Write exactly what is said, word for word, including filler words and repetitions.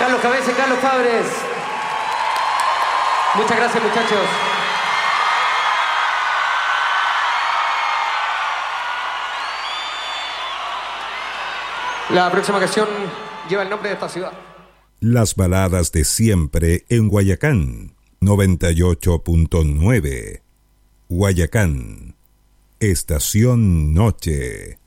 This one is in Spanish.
Carlos Cabeza y Carlos Fabres. Muchas gracias, muchachos. La próxima canción lleva el nombre de esta ciudad. Las baladas de siempre en Guayacán, noventa y ocho punto nueve. Guayacán, Estación Noche.